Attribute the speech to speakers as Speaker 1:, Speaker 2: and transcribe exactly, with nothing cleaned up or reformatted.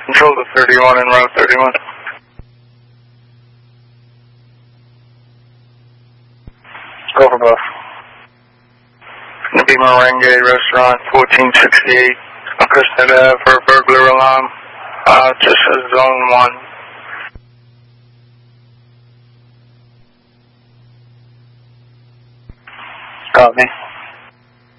Speaker 1: Control to thirty-one and route thirty-one. Go for both. Gonna be Merengue Restaurant, fourteen sixty-eight on Kristen Ave for a burglar alarm. Uh, just a zone one. Copy.